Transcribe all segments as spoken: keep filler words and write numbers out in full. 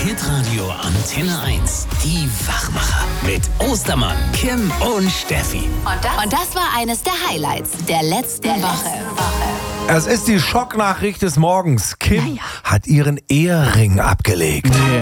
Hitradio Antenne eins. Die Wachmacher mit Ostermann, Kim und Steffi. Und das, und das war eines der Highlights der letzten der Woche. Letzten Woche. Es ist die Schocknachricht des Morgens. Kim naja. hat ihren Ehering abgelegt. Nee.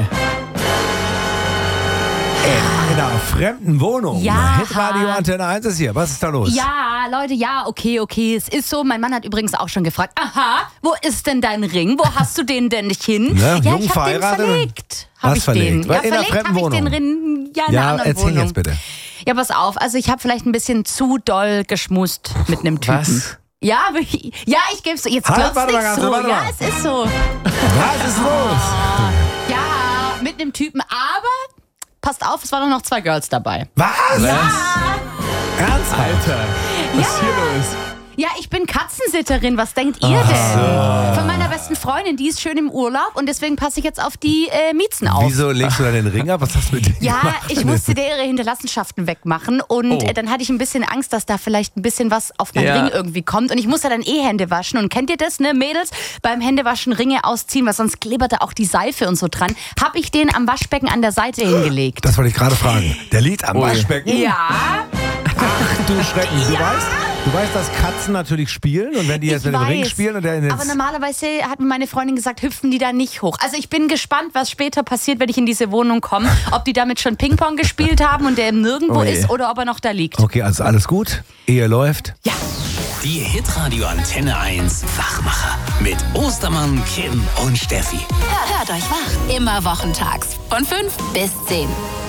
In einer fremden Wohnung. Ja. Hitradio Antenne eins ist hier. Was ist da los? Ja, Leute, ja, okay, okay, es ist so. Mein Mann hat übrigens auch schon gefragt, aha, wo ist denn dein Ring? Wo hast du den denn nicht hin? Ne, ja, jung ich hab den verheiratet? verlegt. Hab Was ich verlegt? den. In Ja, einer verlegt fremden habe ich den Wohnung? Ring, ja, in einer Ja, anderen erzähl Wohnung. jetzt bitte. Ja, pass auf, also ich habe vielleicht ein bisschen zu doll geschmust mit einem Typen. Was? Ja, aber ich, ja, ich gebe so. Jetzt Halt, glaubst warte du mal nicht ganz, so. warte Ja, mal. es ist so. Was ist los? Ja, mit einem Typen, aber passt auf, es waren auch noch zwei Girls dabei. Was? Ja, Ernsthaft? Alter, was Ja. ist hier los? ja, ich bin Katzensitterin, was denkt ihr denn? Von meiner besten Freundin, die ist schön im Urlaub und deswegen passe ich jetzt auf die äh, Miezen auf. Wieso legst du da den Ring ab? Was hast du mit dem Ja, gemacht? ich musste dir ihre Hinterlassenschaften wegmachen und Oh. äh, dann hatte ich ein bisschen Angst, dass da vielleicht ein bisschen was auf meinen Ja. Ring irgendwie kommt und ich musste dann eh Hände waschen und kennt ihr das, ne Mädels? Beim Händewaschen Ringe ausziehen, weil sonst klibberte auch die Seife und so dran. Hab ich den am Waschbecken an der Seite hingelegt. Das wollte ich gerade fragen. Der liegt am Ui. Waschbecken. Ja, Ach du Schrecken. Du weißt, du weißt, dass Katzen natürlich spielen und wenn die jetzt ich mit dem weiß. Ring spielen und der in Aber normalerweise hat mir meine Freundin gesagt, hüpfen die da nicht hoch. Also ich bin gespannt, was später passiert, wenn ich in diese Wohnung komme. Ob die damit schon Ping-Pong gespielt haben und der nirgendwo Ui. ist oder ob er noch da liegt. Okay, also alles gut. Ehe läuft. Ja. Die Hitradio Antenne eins Wachmacher mit Ostermann, Kim und Steffi. Hört euch wach. Immer wochentags von fünf bis zehn.